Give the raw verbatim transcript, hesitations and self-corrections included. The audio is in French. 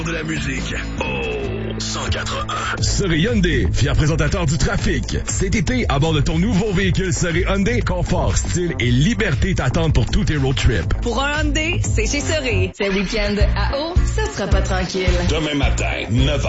De la musique. Oh, cent quatre-un. Surrey Hyundai, fier présentateur du trafic. Cet été, à bord de ton nouveau véhicule Surrey Hyundai, confort, style et liberté t'attendent pour tous tes road trips. Pour un Hyundai, c'est chez Surrey. Ce week-end à eau, ça sera pas tranquille. Demain matin, neuf heures.